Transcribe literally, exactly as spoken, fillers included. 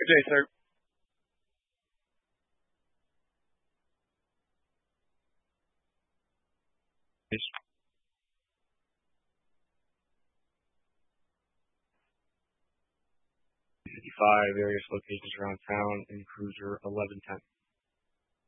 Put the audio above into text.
Good day, sir. fifty-five, various locations around town in Cruiser eleven ten.